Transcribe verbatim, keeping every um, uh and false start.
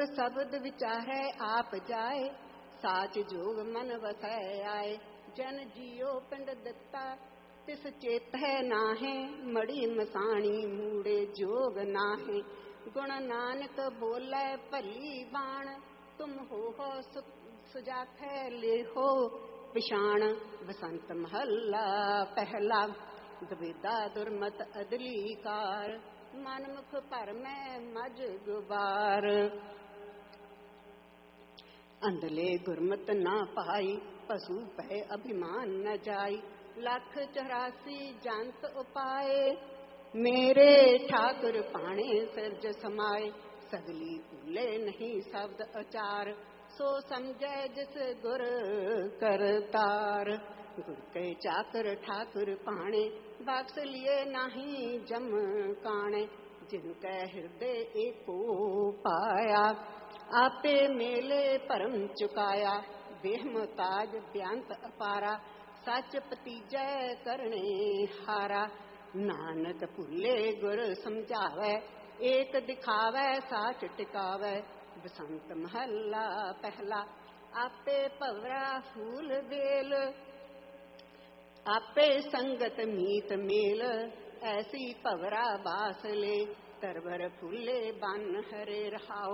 शब्द विचारे आप जाए, साच जोग मन वसै आए। जन जियो पिंड दिता तिस चेत है नाहे, मड़ी मसाणी मूड़े जोग नाहे। गुण नानक बोले भली बाण, तुम हो हो सुजाखै ले हो पिछाण। बसंत महला पहला, द्विधा दुर्मत अदली कार। मनमुख पर मैं मज गुबार, अंधले गुरमत ना पाई। पशु पै अभिमान न जाई, लख चौरासी जंत उपाए। मेरे ठाकुर पाणे सिरज समाए, सगली भूले नहीं शब्द अचार। सो समझे जिस गुर करतार, गुर के चाकर ठाकुर पाणे। बख्श लिए नहीं जम काणे, जिनके हृदय एको पाया। आपे मेले परम चुकाया, देह मुताज ब्यांत अपारा। सच पतीजय करने हारा, नानक भूले गुर समझावे। एक दिखावे साच टिकावे, बसंत महला पहला। आपे भवरा फूल बेल, आपे संगत मीत मेल। ऐसी भवरा बास ले, तरवर फूले बन हरे रहाओ।